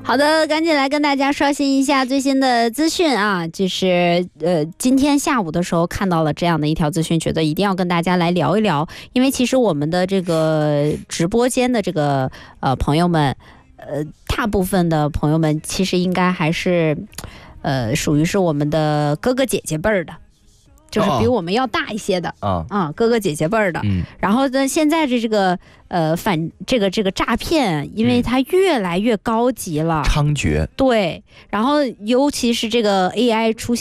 好的，赶紧来跟大家刷新一下最新的资讯啊！就是今天下午的时候看到了这样的一条资讯，觉得一定要跟大家来聊一聊，因为其实我们的这个直播间的这个朋友们，大部分的朋友们其实应该还是属于是我们的哥哥姐姐辈儿的。就是比我们要大一些的哥哥姐姐辈儿的，然后呢，现在这个这个诈骗，因为它越来越高级了， 猖獗。 对，然后尤其是这个 AI 出现